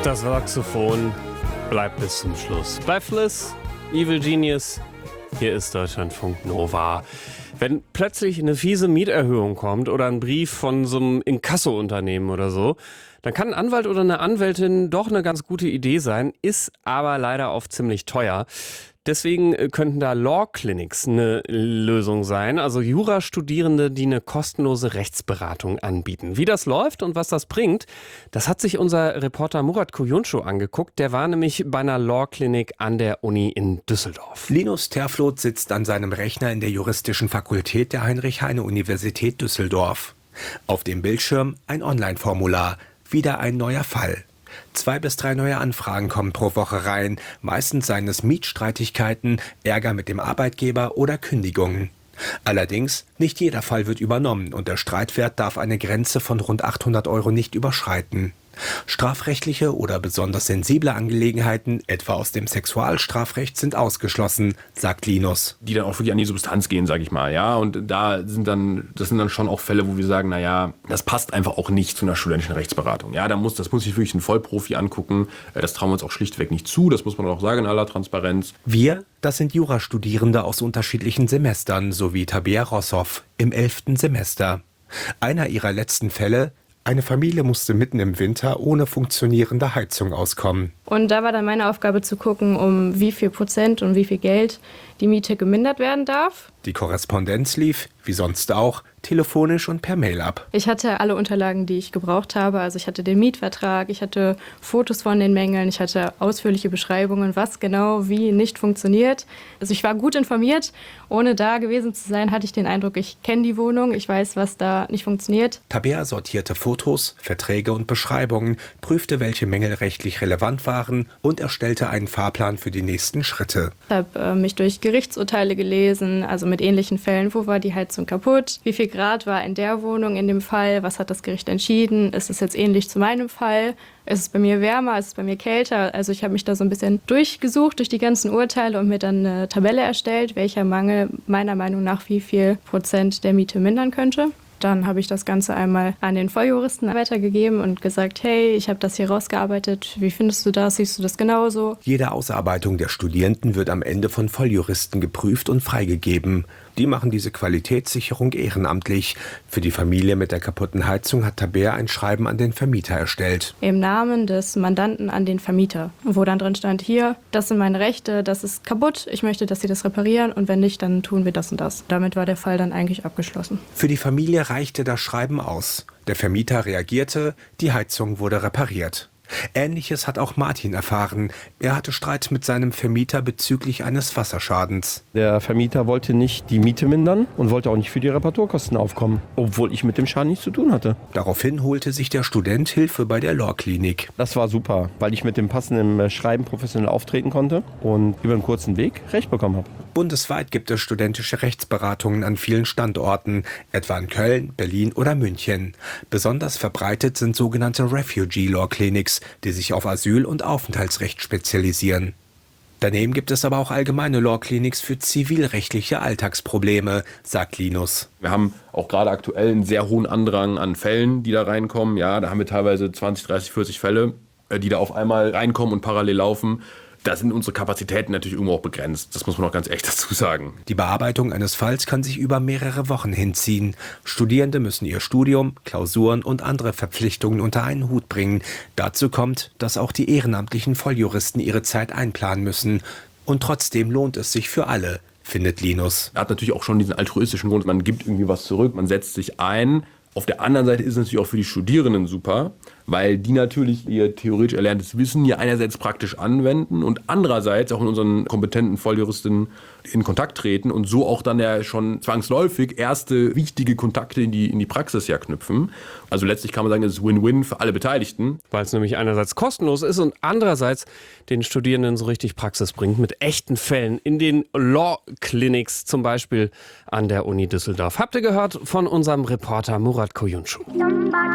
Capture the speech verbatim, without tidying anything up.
Das Saxophon bleibt bis zum Schluss. Breathless, Evil Genius, hier ist Deutschlandfunk Nova. Wenn plötzlich eine fiese Mieterhöhung kommt oder ein Brief von so einem Inkasso-Unternehmen oder so, dann kann ein Anwalt oder eine Anwältin doch eine ganz gute Idee sein, ist aber leider oft ziemlich teuer. Deswegen könnten da Law Clinics eine Lösung sein, also Jurastudierende, die eine kostenlose Rechtsberatung anbieten. Wie das läuft und was das bringt, das hat sich unser Reporter Murat Kuyuncu angeguckt. Der war nämlich bei einer Law Clinic an der Uni in Düsseldorf. Linus Terfloth sitzt an seinem Rechner in der juristischen Fakultät der Heinrich-Heine-Universität Düsseldorf. Auf dem Bildschirm ein Online-Formular, wieder ein neuer Fall. Zwei bis drei neue Anfragen kommen pro Woche rein. Meistens seien es Mietstreitigkeiten, Ärger mit dem Arbeitgeber oder Kündigungen. Allerdings, nicht jeder Fall wird übernommen und der Streitwert darf eine Grenze von rund achthundert Euro nicht überschreiten. Strafrechtliche oder besonders sensible Angelegenheiten, etwa aus dem Sexualstrafrecht, sind ausgeschlossen, sagt Linus. Die dann auch wirklich an die Substanz gehen, sage ich mal, ja. Und da sind dann, das sind dann schon auch Fälle, wo wir sagen, na ja, das passt einfach auch nicht zu einer studentischen Rechtsberatung. Ja, da muss, das muss sich wirklich ein Vollprofi angucken. Das trauen wir uns auch schlichtweg nicht zu. Das muss man auch sagen in aller Transparenz. Wir, das sind Jurastudierende aus unterschiedlichen Semestern, sowie Tabea Rossow im elften Semester. Einer ihrer letzten Fälle: eine Familie musste mitten im Winter ohne funktionierende Heizung auskommen. Und da war dann meine Aufgabe zu gucken, um wie viel Prozent und wie viel Geld die Miete gemindert werden darf. Die Korrespondenz lief, wie sonst auch, telefonisch und per Mail ab. Ich hatte alle Unterlagen, die ich gebraucht habe. Also ich hatte den Mietvertrag, ich hatte Fotos von den Mängeln, ich hatte ausführliche Beschreibungen, was genau wie nicht funktioniert. Also ich war gut informiert. Ohne da gewesen zu sein, hatte ich den Eindruck, ich kenne die Wohnung, ich weiß, was da nicht funktioniert. Tabea sortierte Fotos, Verträge und Beschreibungen, prüfte, welche Mängel rechtlich relevant waren und erstellte einen Fahrplan für die nächsten Schritte. Ich habe äh, mich durch Gerichtsurteile gelesen, also mit ähnlichen Fällen. Wo war die Heizung kaputt? Wie viel Grad war in der Wohnung in dem Fall? Was hat das Gericht entschieden? Ist es jetzt ähnlich zu meinem Fall? Ist es bei mir wärmer? Ist es bei mir kälter? Also ich habe mich da so ein bisschen durchgesucht durch die ganzen Urteile und mir dann eine Tabelle erstellt, welcher Mangel meiner Meinung nach wie viel Prozent der Miete mindern könnte. Dann habe ich das Ganze einmal an den Volljuristen weitergegeben und gesagt, hey, ich habe das hier rausgearbeitet, wie findest du das, siehst du das genauso? Jede Ausarbeitung der Studierenden wird am Ende von Volljuristen geprüft und freigegeben. Die machen diese Qualitätssicherung ehrenamtlich. Für die Familie mit der kaputten Heizung hat Tabea ein Schreiben an den Vermieter erstellt. Im Namen des Mandanten an den Vermieter, wo dann drin stand, hier, das sind meine Rechte, das ist kaputt, ich möchte, dass Sie das reparieren und wenn nicht, dann tun wir das und das. Damit war der Fall dann eigentlich abgeschlossen. Für die Familie reichte das Schreiben aus. Der Vermieter reagierte, die Heizung wurde repariert. Ähnliches hat auch Martin erfahren. Er hatte Streit mit seinem Vermieter bezüglich eines Wasserschadens. Der Vermieter wollte nicht die Miete mindern und wollte auch nicht für die Reparaturkosten aufkommen, obwohl ich mit dem Schaden nichts zu tun hatte. Daraufhin holte sich der Student Hilfe bei der Law Clinic. Das war super, weil ich mit dem passenden Schreiben professionell auftreten konnte und über einen kurzen Weg Recht bekommen habe. Bundesweit gibt es studentische Rechtsberatungen an vielen Standorten, etwa in Köln, Berlin oder München. Besonders verbreitet sind sogenannte Refugee Law Clinics, die sich auf Asyl- und Aufenthaltsrecht spezialisieren. Daneben gibt es aber auch allgemeine Law Clinics für zivilrechtliche Alltagsprobleme, sagt Linus. Wir haben auch gerade aktuell einen sehr hohen Andrang an Fällen, die da reinkommen. Ja, da haben wir teilweise zwanzig, dreißig, vierzig Fälle, die da auf einmal reinkommen und parallel laufen. Da sind unsere Kapazitäten natürlich irgendwo auch begrenzt. Das muss man auch ganz echt dazu sagen. Die Bearbeitung eines Falls kann sich über mehrere Wochen hinziehen. Studierende müssen ihr Studium, Klausuren und andere Verpflichtungen unter einen Hut bringen. Dazu kommt, dass auch die ehrenamtlichen Volljuristen ihre Zeit einplanen müssen. Und trotzdem lohnt es sich für alle, findet Linus. Er hat natürlich auch schon diesen altruistischen Grund. Man gibt irgendwie was zurück, man setzt sich ein. Auf der anderen Seite ist es natürlich auch für die Studierenden super, weil die natürlich ihr theoretisch erlerntes Wissen ja einerseits praktisch anwenden und andererseits auch mit unseren kompetenten Volljuristinnen in Kontakt treten und so auch dann ja schon zwangsläufig erste wichtige Kontakte in die, in die Praxis ja knüpfen. Also letztlich kann man sagen, das ist Win-Win für alle Beteiligten. Weil es nämlich einerseits kostenlos ist und andererseits den Studierenden so richtig Praxis bringt mit echten Fällen in den Law Clinics, zum Beispiel an der Uni Düsseldorf. Habt ihr gehört von unserem Reporter Murat Kuyuncu.